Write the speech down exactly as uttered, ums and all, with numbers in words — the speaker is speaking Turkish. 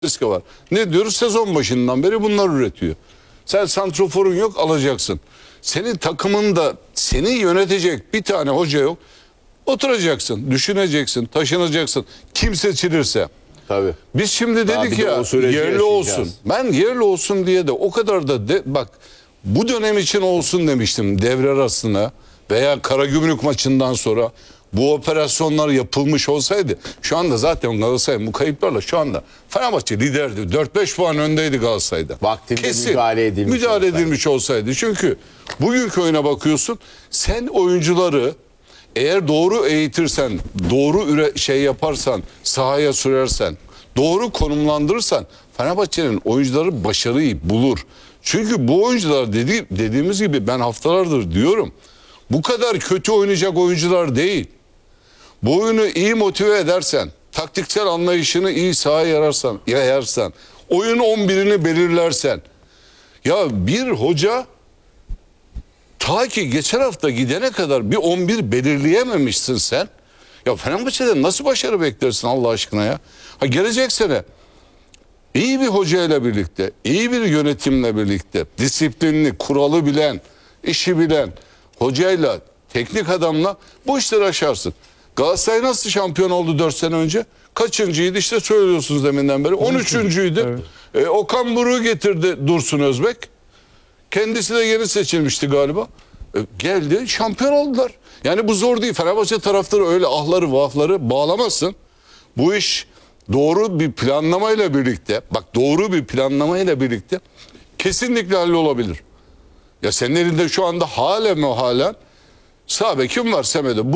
riski var. Ne diyoruz? Sezon başından beri bunlar üretiyor. Sen santroforun yok, alacaksın. Senin takımında seni yönetecek bir tane hoca yok. Oturacaksın, düşüneceksin, taşınacaksın. Kim seçilirse. Tabii. Biz şimdi Daha dedik bir de ya o süreci yerli olsun. yaşayacağız. Ben yerli olsun diye de o kadar da de, bak bu dönem için olsun demiştim devre arasına veya Karagümrük maçından sonra bu operasyonlar yapılmış olsaydı şu anda zaten Galatasaray bu kayıplarla şu anda Fenerbahçe liderdi. dört beş puan öndeydi Galatasaray'da. Vaktinde Kesin müdahale edilmiş müdahale olsaydı. edilmiş olsaydı. Çünkü bugünkü oyuna bakıyorsun. Sen oyuncuları eğer doğru eğitirsen, doğru üre şey yaparsan, sahaya sürersen, doğru konumlandırırsan Fenerbahçe'nin oyuncuları başarıyı bulur. Çünkü bu oyuncular dedi, dediğimiz gibi ben haftalardır diyorum. Bu kadar kötü oynayacak oyuncular değil. Bu oyunu iyi motive edersen, taktiksel anlayışını iyi sahaya yararsan, yayarsan, oyun on birini belirlersen. Ya bir hoca ta ki geçen hafta gidene kadar bir on bir belirleyememişsin sen. Ya Fenerbahçe'den nasıl başarı beklersin Allah aşkına ya? Ha gelecek sene iyi bir hocayla birlikte, iyi bir yönetimle birlikte, disiplinli, kuralı bilen, işi bilen hocayla, teknik adamla bu işleri aşarsın. Galatasaray nasıl şampiyon oldu dört sene önce? Kaçıncıydı işte söylüyorsunuz deminden beri. on üçüncüydü. Evet. E, Okan Buruk'u getirdi Dursun Özbek. Kendisi de yeni seçilmişti galiba. E, geldi şampiyon oldular. Yani bu zor değil. Fenerbahçe taraftarı öyle ahları vahları bağlamasın. Bu iş doğru bir planlamayla birlikte, bak doğru bir planlamayla birlikte kesinlikle hallolabilir. Ya senin elinde şu anda halen mi halen sağ bekim var Semedo.